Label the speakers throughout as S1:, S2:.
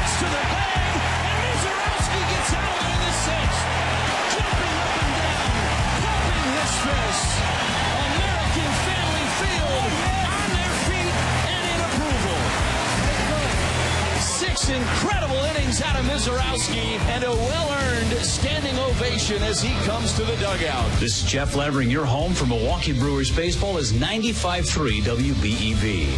S1: Pitch to the bag, and Mizorowski gets out in the sixth. Jumping up and down, pumping his fists. American Family Field on their feet and in approval. 6 incredible innings out of Mizorowski and a well-earned standing ovation as he comes to the dugout.
S2: This is Jeff Levering. Your home for Milwaukee Brewers baseball is 95.3 WBEV.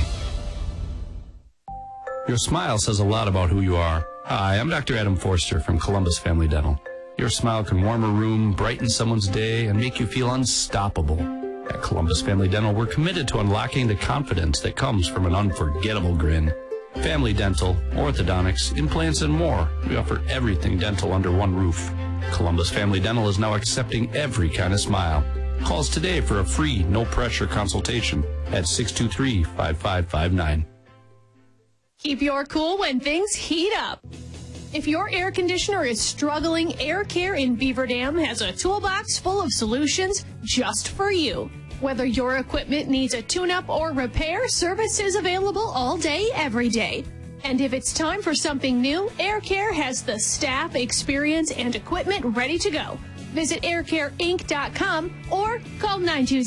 S3: Your smile says a lot about who you are. Hi, I'm Dr. Adam Forster from Columbus Family Dental. Your smile can warm a room, brighten someone's day, and make you feel unstoppable. At Columbus Family Dental, we're committed to unlocking the confidence that comes from an unforgettable grin. Family dental, orthodontics, implants, and more. We offer everything dental under one roof. Columbus Family Dental is now accepting every kind of smile. Call us today for a free, no-pressure consultation at 623-5559.
S4: Keep your cool when things heat up. If your air conditioner is struggling, Air Care in Beaver Dam has a toolbox full of solutions just for you. Whether your equipment needs a tune-up or repair, service is available all day, every day. And if it's time for something new, Air Care has the staff, experience, and equipment ready to go. Visit aircareinc.com or call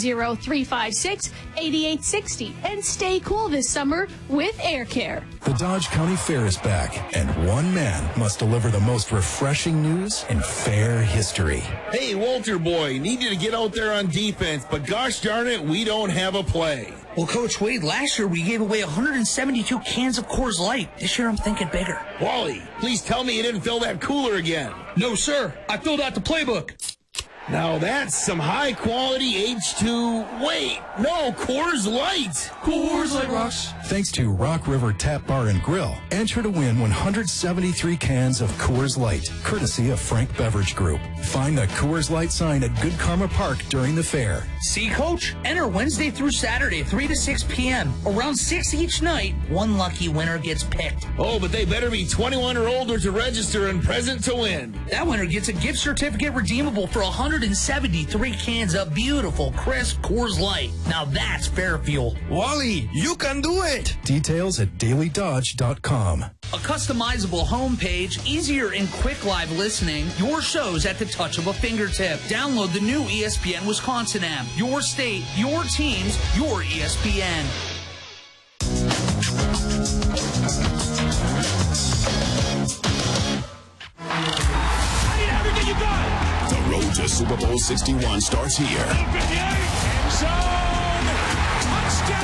S4: 920-356-8860 and stay cool this summer with Air Care.
S5: The Dodge County Fair is back, and one man must deliver the most refreshing news in fair history.
S6: Hey, Walter boy, need you to get out there on defense, but gosh darn it, we don't have a play.
S7: Well, Coach Wade, last year we gave away 172 cans of Coors Light. This year I'm thinking bigger.
S6: Wally, please tell me you didn't fill that cooler again.
S7: No, sir. I filled out the playbook.
S6: Now that's some high-quality H2... Wait, no, Coors Light.
S7: Coors Light rocks.
S5: Thanks to Rock River Tap Bar and Grill, enter to win 173 cans of Coors Light, courtesy of Frank Beverage Group. Find the Coors Light sign at Good Karma Park during the fair.
S7: See, Coach? Enter Wednesday through Saturday, 3 to 6 p.m. Around 6 each night, one lucky winner gets picked.
S6: Oh, but they better be 21 or older to register and present to win.
S7: That winner gets a gift certificate redeemable for 173 cans of beautiful, crisp Coors Light. Now that's fair fuel.
S6: Wally, you can do it.
S5: Details at dailydodge.com.
S7: A customizable homepage, easier and quick live listening, your shows at the touch of a fingertip. Download the new ESPN Wisconsin app. Your state, your teams, your ESPN.
S1: I need everything you got.
S8: The road to Super Bowl 61 starts here.
S1: End zone. Touchdown.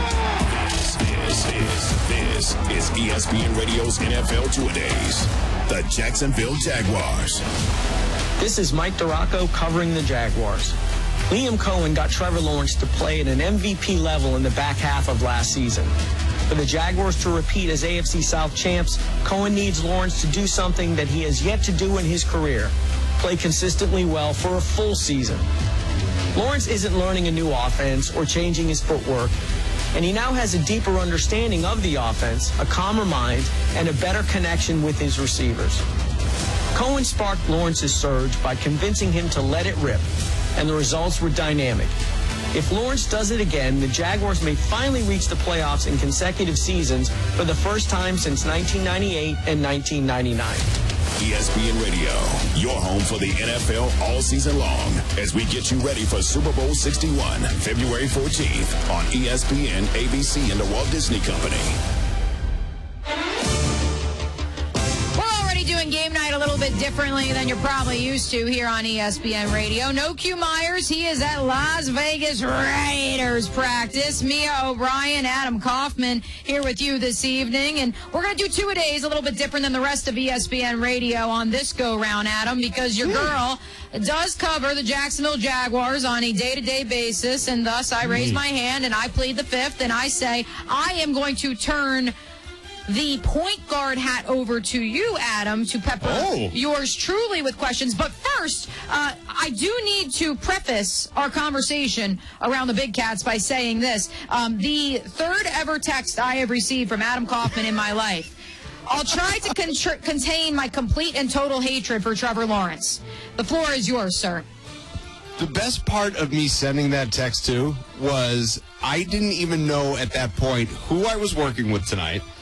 S8: This is ESPN Radio's NFL Two-A-Days. The Jacksonville Jaguars.
S9: This is Mike Duraco covering the Jaguars. Liam Cohen got Trevor Lawrence to play at an MVP level in the back half of last season. For the Jaguars to repeat as AFC South champs, Cohen needs Lawrence to do something that he has yet to do in his career: play consistently well for a full season. Lawrence isn't learning a new offense or changing his footwork, and he now has a deeper understanding of the offense, a calmer mind, and a better connection with his receivers. Cohen sparked Lawrence's surge by convincing him to let it rip, and the results were dynamic. If Lawrence does it again, the Jaguars may finally reach the playoffs in consecutive seasons for the first time since 1998 and 1999.
S8: ESPN Radio, your home for the NFL all season long, as we get you ready for Super Bowl 61, February 14th on ESPN, ABC, and the Walt Disney Company.
S10: Doing game night a little bit differently than you're probably used to here on ESPN Radio. No Q Myers. He is at Las Vegas Raiders practice. Mia O'Brien, Adam Kaufman here with you this evening. And we're going to do two-a-days a little bit different than the rest of ESPN Radio on this go-round, Adam, because your girl does cover the Jacksonville Jaguars on a day-to-day basis. And thus I raise my hand and I plead the fifth and I say I am going to turn the point guard hat over to you, Adam, to pepper yours truly with questions. But first, I do need to preface our conversation around the Big Cats by saying this. The third ever text I have received from Adam Kaufman in my life. I'll try to contain my complete and total hatred for Trevor Lawrence. The floor is yours, sir.
S11: The best part of me sending that text to was I didn't even know at that point who I was working with tonight.